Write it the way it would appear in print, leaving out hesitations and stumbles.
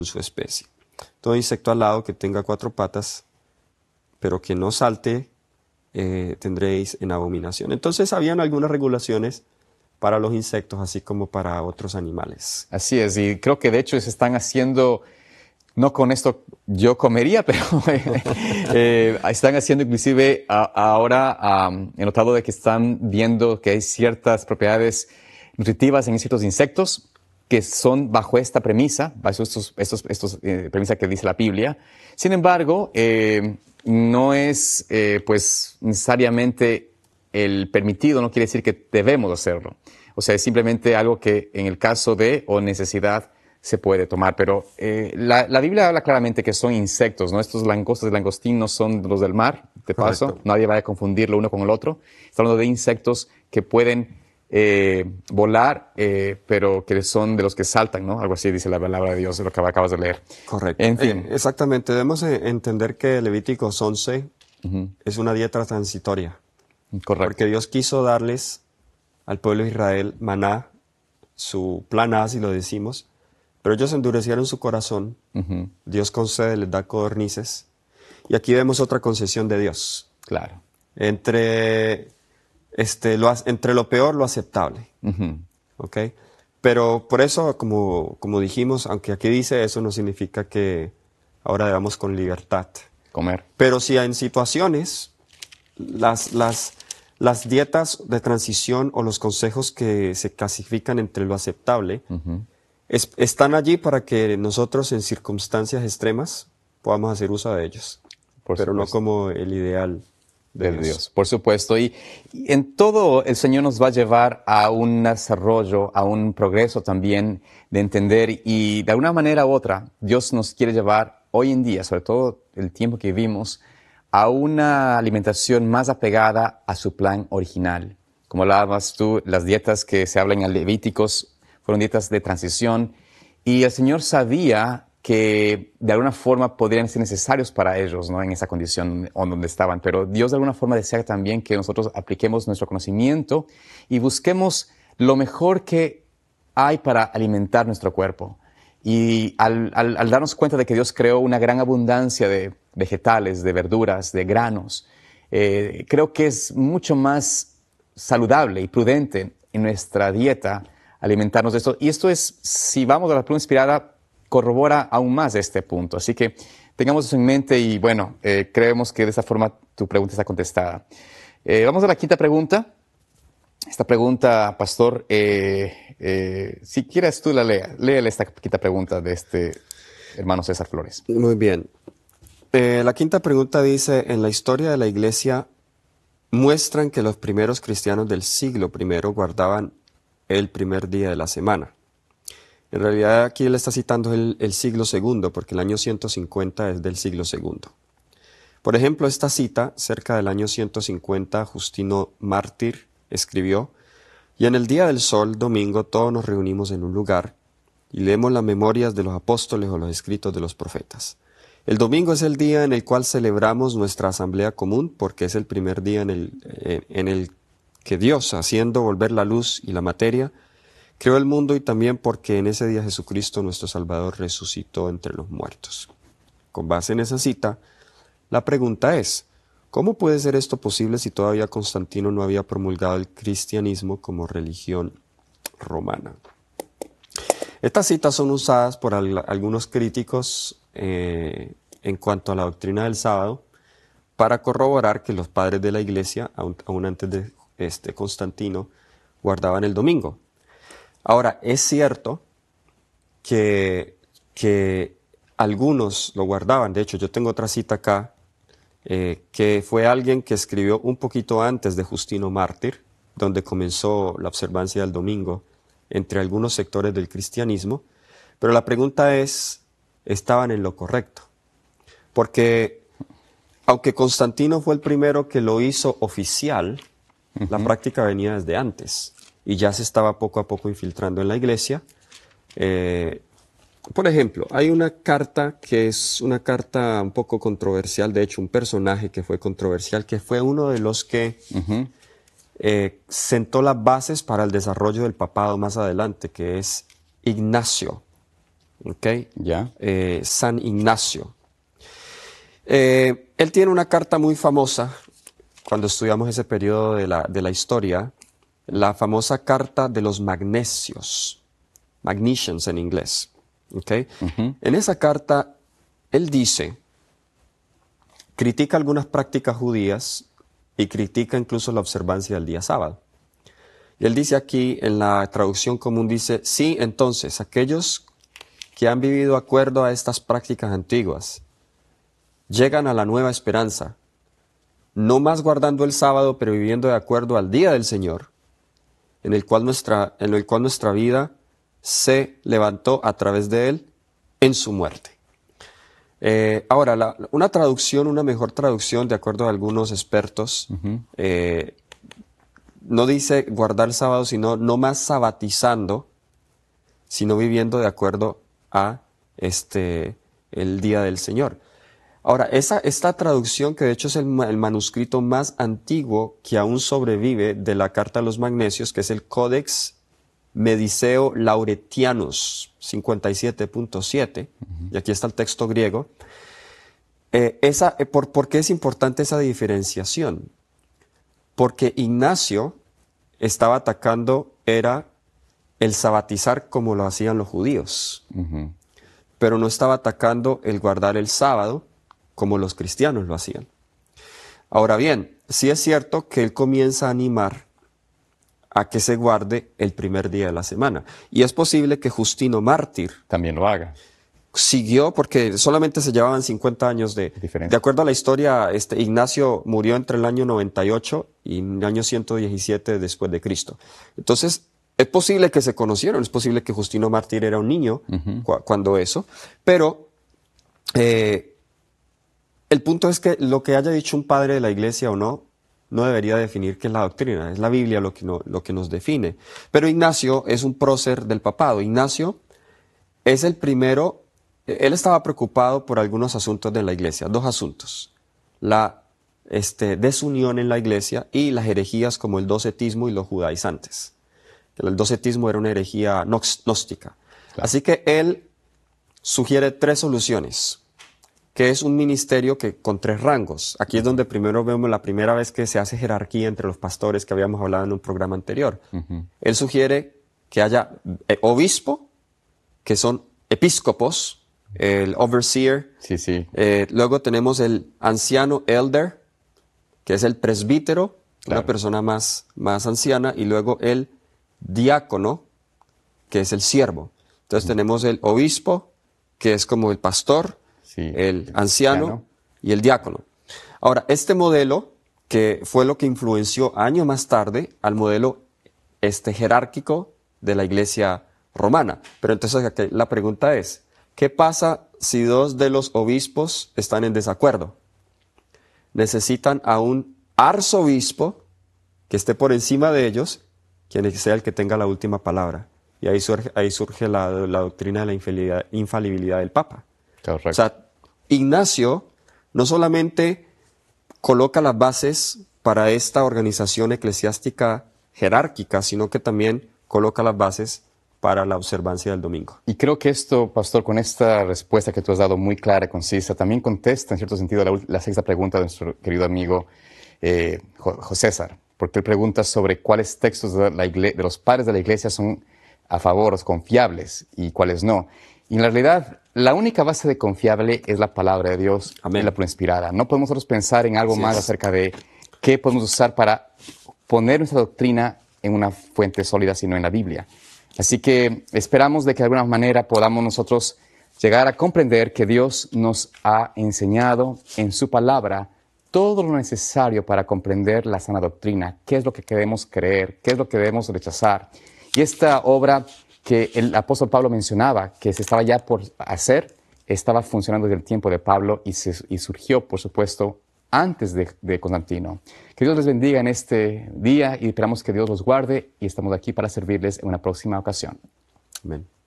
su especie. Todo insecto alado que tenga 4 patas, pero que no salte, tendréis en abominación. Entonces habían algunas regulaciones para los insectos, así como para otros animales. Así es, y creo que de hecho se están haciendo, no con esto yo comería, pero están haciendo inclusive ahora, he notado de que están viendo que hay ciertas propiedades nutritivas en ciertos insectos que son bajo esta premisa, bajo estos premisas que dice la Biblia. Sin embargo, no es pues necesariamente el permitido, no quiere decir que debemos hacerlo. O sea, es simplemente algo que en el caso de o necesidad se puede tomar. Pero la Biblia habla claramente que son insectos, ¿no? Estos langostas de langostín no son los del mar, de paso. Correcto. Nadie vaya a confundirlo uno con el otro. Estamos hablando de insectos que pueden volar, pero que son de los que saltan, ¿no? Algo así dice la palabra de Dios, lo que acabas de leer. Correcto. En fin. Exactamente. Debemos entender que Levíticos 11 es una dieta transitoria. Correcto. Porque Dios quiso darles al pueblo de Israel maná, su plan A, si lo decimos, pero ellos endurecieron su corazón. Dios concede, les da codornices. Y aquí vemos otra concesión de Dios. Claro. Entre lo peor, lo aceptable. ¿Ok? Pero por eso, como dijimos, aunque aquí dice eso, no significa que ahora debamos con libertad. Comer. Pero si en situaciones, las dietas de transición o los consejos que se clasifican entre lo aceptable, están allí para que nosotros en circunstancias extremas podamos hacer uso de ellos. Pero no como el ideal de Dios. Por supuesto. Y en todo el Señor nos va a llevar a un desarrollo, a un progreso también de entender, y de alguna manera u otra Dios nos quiere llevar hoy en día, sobre todo el tiempo que vivimos, a una alimentación más apegada a su plan original. Como hablabas tú, las dietas que se hablan en Levíticos fueron dietas de transición, y el Señor sabía que de alguna forma podrían ser necesarios para ellos, ¿no? En esa condición donde estaban. Pero Dios de alguna forma desea también que nosotros apliquemos nuestro conocimiento y busquemos lo mejor que hay para alimentar nuestro cuerpo. Y al darnos cuenta de que Dios creó una gran abundancia de vegetales, de verduras, de granos, creo que es mucho más saludable y prudente en nuestra dieta alimentarnos de esto. Y esto es, si vamos a la pluma inspirada, corrobora aún más este punto. Así que tengamos eso en mente y bueno, creemos que de esa forma tu pregunta está contestada. Vamos a la quinta pregunta. Esta pregunta, pastor, si quieres tú léele esta quinta pregunta de este hermano César Flores. Muy bien. La quinta pregunta dice, en la historia de la iglesia muestran que los primeros cristianos del siglo I guardaban el primer día de la semana. En realidad aquí él está citando el siglo II, porque el año 150 es del siglo II. Por ejemplo, esta cita, cerca del año 150, Justino Mártir escribió, y en el día del sol, domingo, todos nos reunimos en un lugar y leemos las memorias de los apóstoles o los escritos de los profetas. El domingo es el día en el cual celebramos nuestra asamblea común, porque es el primer día en el que Dios, haciendo volver la luz y la materia, creó el mundo, y también porque en ese día Jesucristo, nuestro Salvador, resucitó entre los muertos. Con base en esa cita, la pregunta es, ¿cómo puede ser esto posible si todavía Constantino no había promulgado el cristianismo como religión romana? Estas citas son usadas por algunos críticos en cuanto a la doctrina del sábado para corroborar que los padres de la iglesia, aún antes de Constantino, guardaban el domingo. Ahora, es cierto que algunos lo guardaban. De hecho, yo tengo otra cita acá, que fue alguien que escribió un poquito antes de Justino Mártir, donde comenzó la observancia del domingo entre algunos sectores del cristianismo. Pero la pregunta es, ¿estaban en lo correcto? Porque aunque Constantino fue el primero que lo hizo oficial, la práctica venía desde antes y ya se estaba poco a poco infiltrando en la iglesia. Por ejemplo, hay una carta que es una carta un poco controversial, de hecho un personaje que fue controversial, que fue uno de los que sentó las bases para el desarrollo del papado más adelante, que es Ignacio. ¿ok? Ya. San Ignacio. Él tiene una carta muy famosa, cuando estudiamos ese periodo de la historia, la famosa carta de los magnesios, Magnesians en inglés. ¿Ok? En esa carta, él dice, critica algunas prácticas judías y critica incluso la observancia del día sábado. Y él dice aquí, en la traducción común, dice, sí, entonces, aquellos que han vivido de acuerdo a estas prácticas antiguas llegan a la nueva esperanza, no más guardando el sábado, pero viviendo de acuerdo al día del Señor, en el cual nuestra vida se levantó a través de él en su muerte. Ahora, una mejor traducción, de acuerdo a algunos expertos, no dice guardar el sábado, sino no más sabatizando, sino viviendo de acuerdo a el día del Señor. Ahora, esta traducción, que de hecho es el manuscrito más antiguo que aún sobrevive de la Carta a los Magnesios, que es el Codex Mediceo Lauretianus 57.7, y aquí está el texto griego. ¿Por qué es importante esa diferenciación? Porque Ignacio estaba atacando, era el sabatizar como lo hacían los judíos, pero no estaba atacando el guardar el sábado como los cristianos lo hacían. Ahora bien, sí es cierto que él comienza a animar a que se guarde el primer día de la semana. Y es posible que Justino Mártir También lo haga. siguió, porque solamente se llevaban 50 años de Diferencia. De acuerdo a la historia, Ignacio murió entre el año 98 y el año 117 después de Cristo. Entonces, es posible que se conocieron, es posible que Justino Mártir era un niño cuando eso, pero el punto es que lo que haya dicho un padre de la iglesia o no debería definir qué es la doctrina, es la Biblia lo que nos define. Pero Ignacio es un prócer del papado. Ignacio es el primero, él estaba preocupado por algunos asuntos de la iglesia, dos asuntos: la desunión en la iglesia y las herejías como el docetismo y los judaizantes. El docetismo era una herejía gnóstica. Claro. Así que él sugiere tres soluciones, que es un ministerio con tres rangos. Aquí es donde primero vemos la primera vez que se hace jerarquía entre los pastores, que habíamos hablado en un programa anterior. Él sugiere que haya obispo, que son episcopos, el overseer. Sí, sí. Luego tenemos el anciano, elder, que es el presbítero, claro, una persona más anciana, y luego el diácono, que es el siervo. Entonces tenemos el obispo, que es como el pastor, sí, el anciano y el diácono. Ahora, este modelo, que fue lo que influenció años más tarde al modelo jerárquico de la iglesia romana. Pero entonces aquí la pregunta es, ¿qué pasa si dos de los obispos están en desacuerdo? Necesitan a un arzobispo que esté por encima de ellos, quien sea el que tenga la última palabra. Y ahí surge la doctrina de la infalibilidad del Papa. Correcto. O sea, Ignacio no solamente coloca las bases para esta organización eclesiástica jerárquica, sino que también coloca las bases para la observancia del domingo. Y creo que esto, pastor, con esta respuesta que tú has dado muy clara y concisa, también contesta en cierto sentido la sexta pregunta de nuestro querido amigo José César, porque él pregunta sobre cuáles textos de los padres de la iglesia son a favor, confiables, y cuáles no. Y en realidad, la única base de confiable es la palabra de Dios, la inspirada. No podemos nosotros pensar en algo más acerca de qué podemos usar para poner nuestra doctrina en una fuente sólida, sino en la Biblia. Así que esperamos de que de alguna manera podamos nosotros llegar a comprender que Dios nos ha enseñado en su palabra todo lo necesario para comprender la sana doctrina, qué es lo que debemos creer, qué es lo que debemos rechazar. Y esta obra que el apóstol Pablo mencionaba, que se estaba ya por hacer, estaba funcionando desde el tiempo de Pablo y surgió, por supuesto, antes de Constantino. Que Dios les bendiga en este día y esperamos que Dios los guarde y estamos aquí para servirles en una próxima ocasión. Amén.